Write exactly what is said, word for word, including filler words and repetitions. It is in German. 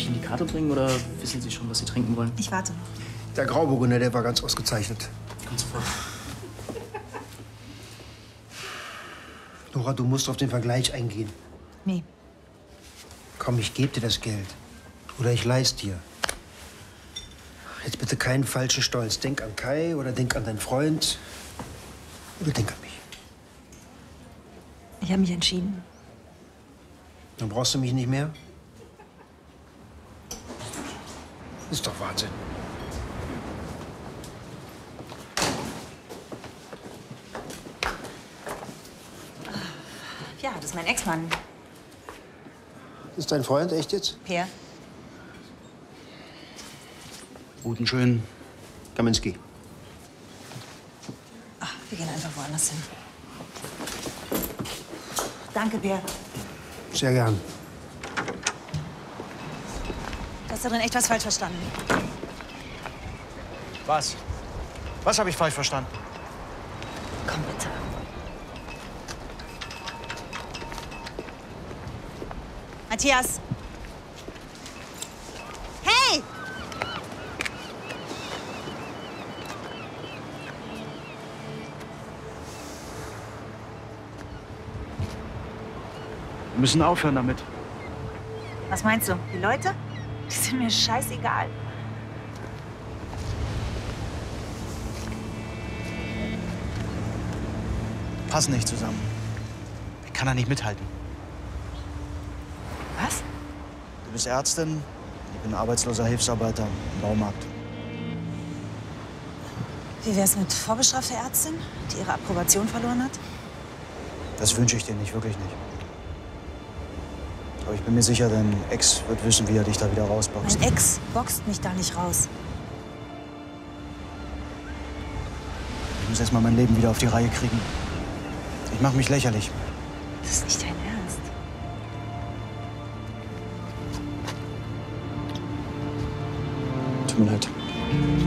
ich Ihnen die Karte bringen oder wissen Sie schon, was Sie trinken wollen? Ich warte noch. Der Grauburgunder, der war ganz ausgezeichnet. Kommt sofort. Nora, du musst auf den Vergleich eingehen. Nee. Komm, ich gebe dir das Geld. Oder ich leih's dir. Jetzt bitte keinen falschen Stolz. Denk an Kai oder denk an deinen Freund. Oder denk an mich. Ich habe mich entschieden. Dann brauchst du mich nicht mehr? Ist doch Wahnsinn. Ja, das ist mein Ex-Mann. Ist dein Freund echt jetzt? Per. Guten, schön. Kaminski. Ach, wir gehen einfach woanders hin. Danke, Per. Sehr gern. Du hast da drin echt was falsch verstanden. Was? Was habe ich falsch verstanden? Komm bitte. Matthias! Hey! Wir müssen aufhören damit. Was meinst du? Die Leute? Die sind mir scheißegal. Passen nicht zusammen. Ich kann da nicht mithalten. Was? Du bist Ärztin, ich bin arbeitsloser Hilfsarbeiter im Baumarkt. Wie wär's mit vorbestrafter Ärztin, die ihre Approbation verloren hat? Das wünsche ich dir nicht, wirklich nicht. Aber ich bin mir sicher, dein Ex wird wissen, wie er dich da wieder rausboxt. Mein Ex boxt mich da nicht raus. Ich muss erst mal mein Leben wieder auf die Reihe kriegen. Ich mache mich lächerlich. Das ist nicht dein Ernst. Tut mir leid.